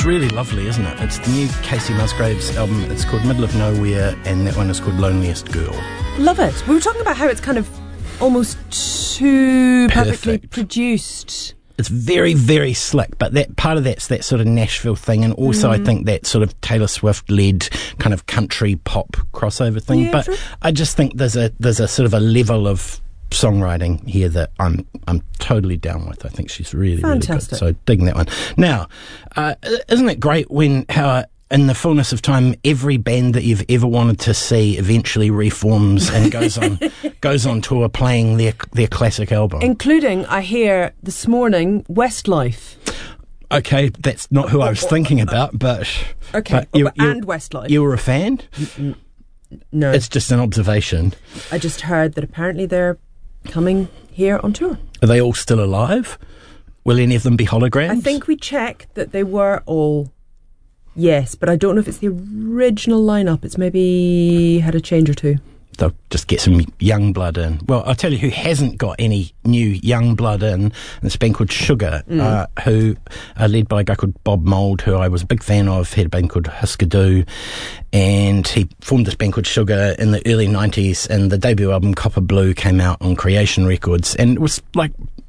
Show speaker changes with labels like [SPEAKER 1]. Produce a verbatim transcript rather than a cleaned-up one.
[SPEAKER 1] It's really lovely, isn't it? It's the new Casey Musgraves album. It's called Middle of Nowhere, and that one is called Loneliest Girl.
[SPEAKER 2] Love it. We were talking about how it's kind of almost too perfectly
[SPEAKER 1] Perfect.
[SPEAKER 2] produced.
[SPEAKER 1] It's very, very slick, but that part of that's that sort of Nashville thing, and also mm. I think that sort of Taylor Swift-led kind of country pop crossover thing.
[SPEAKER 2] Yeah,
[SPEAKER 1] but
[SPEAKER 2] true.
[SPEAKER 1] I just think there's a there's a sort of a level of songwriting here that I'm I'm totally down with. I think she's really,
[SPEAKER 2] Fantastic.
[SPEAKER 1] really good. So digging that one. Now, uh, isn't it great when how in the fullness of time, every band that you've ever wanted to see eventually reforms and goes on goes on tour playing their their classic album.
[SPEAKER 2] Including, I hear this morning, Westlife.
[SPEAKER 1] Okay, that's not who I was thinking about, but
[SPEAKER 2] okay,
[SPEAKER 1] but you,
[SPEAKER 2] oh,
[SPEAKER 1] you,
[SPEAKER 2] and Westlife.
[SPEAKER 1] You were a fan?
[SPEAKER 2] No,
[SPEAKER 1] it's just an observation.
[SPEAKER 2] I just heard that apparently they're coming here on tour.
[SPEAKER 1] Are they all still alive? Will any of them be holograms?
[SPEAKER 2] I think we checked that they were all. Yes, but I don't know if it's the original lineup. It's maybe had a change or two.
[SPEAKER 1] They'll just get some young blood in. Well, I'll tell you who hasn't got any new young blood in. And it's a band called Sugar, mm. uh, who are led by a guy called Bob Mould, who I was a big fan of. He had a band called Husker Du, and he formed this band called Sugar in the early nineties, and the debut album Copper Blue came out on Creation Records, and it was like